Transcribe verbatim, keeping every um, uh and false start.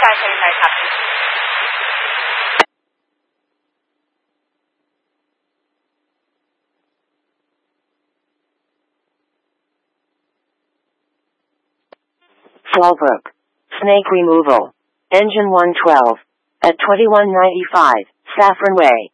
下一台卡机。 Fallbrook. Snake removal. Engine one twelve. At twenty-one ninety-five, Saffron Way.